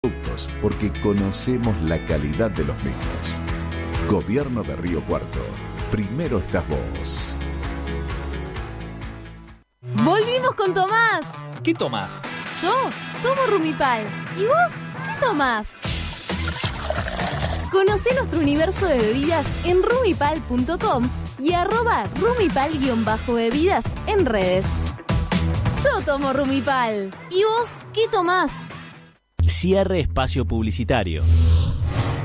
productos porque conocemos la calidad de los mismos. Gobierno de Río Cuarto. Primero estás vos. ¡Volvimos con Tomás! ¿Qué tomás? Yo tomo Rumipal. ¿Y vos qué tomás? Conocé nuestro universo de bebidas en rumipal.com y @rumipal_bebidas en redes. Yo tomo Rumipal. ¿Y vos qué tomás? Cierre espacio publicitario.